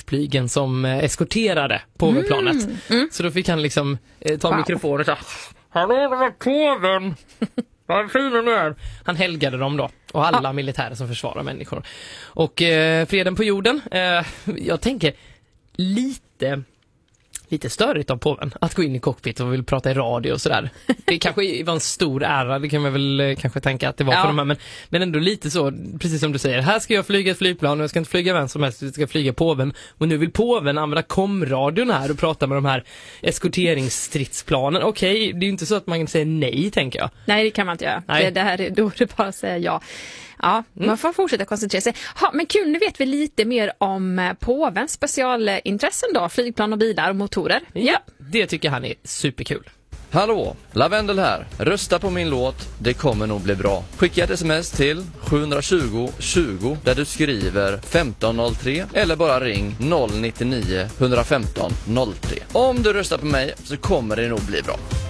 folkflygen som eskorterade påveplanet. Så då fick han liksom ta mikrofonen och säga: "Hallå, det var påven! Vad fin den är!" Han helgade dem då. Och alla militärer som försvarar människor. Och freden på jorden, jag tänker lite störigt av påven att gå in i cockpit och vill prata i radio och sådär. Det kanske var en stor ära, det kan man väl kanske tänka att det var för de här, men ändå lite så, precis som du säger, här ska jag flyga ett flygplan och jag ska inte flyga vem som helst, jag ska flyga påven, och nu vill påven använda komradion här och prata med de här eskorteringsstridsplanen. Okej, det är ju inte så att man kan säga nej, tänker jag. Nej, det kan man inte göra. Det här, då är det bara att säga ja. Ja, man får fortsätta koncentrera sig. Men kul, nu vet vi lite mer om påvens specialintressen då, flygplan och bilar och motorer. Ja, det tycker han är superkul. Hallå, Lavendel här. Rösta på min låt, det kommer nog bli bra. Skicka ett sms till 720 20 där du skriver 1503 eller bara ring 099 115 03. Om du röstar på mig så kommer det nog bli bra.